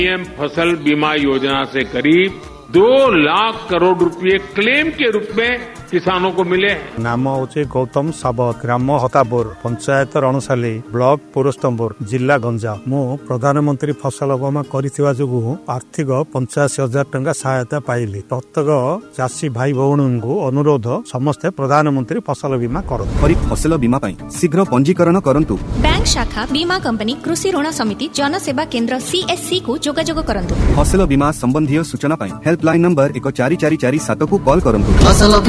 PM फसल बीमा योजना से करीब 2 लाख करोड़ रुपए क्लेम के रूप में किसानों को मिले। नाम हूँ गौतम सावत, ग्राम हतापुर, पंचायत रणसाली, ब्लॉक पुरस्तम्पुर, जिला गंजाम। मु प्रधानमंत्री फसल बीमा करिथिबा जोगु आर्थिक 85,000 टंका सहायता पाइली। प्रत्येक चाषी भाई भौणी को अनुरोध समस्ते प्रधानमंत्री फसल बीमा करନ୍ତୁ। खरीफ फसल बीमा पाई शीघ्र पंजीकरण करନ୍ତୁ। बैंक शाखा, बीमा कंपनी, कृषि ऋण समिति, जनसेवा केंद्र CSC को जोगाजोग करନ୍ତୁ। फसल बीमा संबंधी सूचना पाई हेल्पलाइन नंबर 144447 को कॉल करନ୍ତୁ। फसल